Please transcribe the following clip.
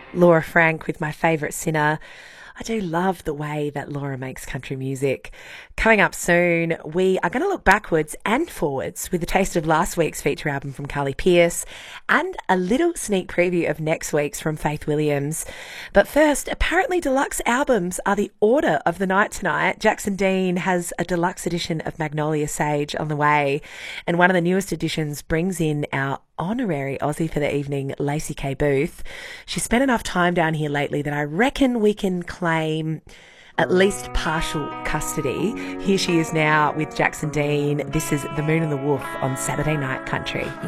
Laura Frank with My Favourite Sinner. I do love the way that Laura makes country music. Coming up soon, we are going to look backwards and forwards with a taste of last week's feature album from Carly Pearce and a little sneak preview of next week's from Faith Williams. But first, apparently deluxe albums are the order of the night tonight. Jackson Dean has a deluxe edition of Magnolia Sage on the way, and one of the newest editions brings in our honorary Aussie for the evening, Lacey K. Booth. She's spent enough time down here lately that I reckon we can claim at least partial custody. Here she is now with Jackson Dean. This is The Moon and the Wolf on Saturday Night Country.